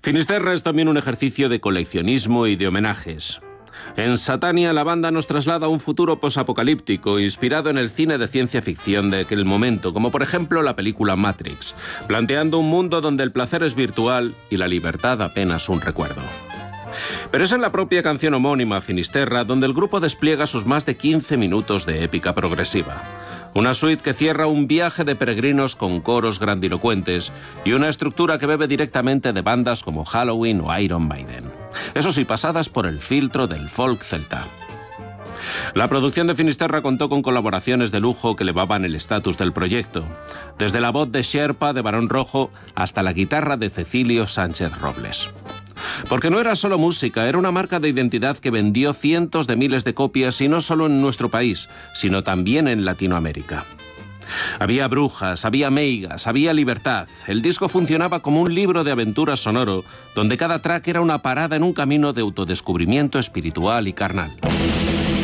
Finisterra es también un ejercicio de coleccionismo y de homenajes. En Satania, la banda nos traslada a un futuro posapocalíptico inspirado en el cine de ciencia ficción de aquel momento, como por ejemplo la película Matrix, planteando un mundo donde el placer es virtual y la libertad apenas un recuerdo. Pero es en la propia canción homónima, Finisterra, donde el grupo despliega sus más de 15 minutos de épica progresiva. Una suite que cierra un viaje de peregrinos con coros grandilocuentes y una estructura que bebe directamente de bandas como Halloween o Iron Maiden. Eso sí, pasadas por el filtro del folk celta. La producción de Finisterra contó con colaboraciones de lujo que elevaban el estatus del proyecto, desde la voz de Sherpa de Barón Rojo hasta la guitarra de Cecilio Sánchez Robles. Porque no era solo música, era una marca de identidad que vendió cientos de miles de copias y no solo en nuestro país, sino también en Latinoamérica. Había brujas, había meigas, había libertad. El disco funcionaba como un libro de aventuras sonoro, donde cada track era una parada en un camino de autodescubrimiento espiritual y carnal.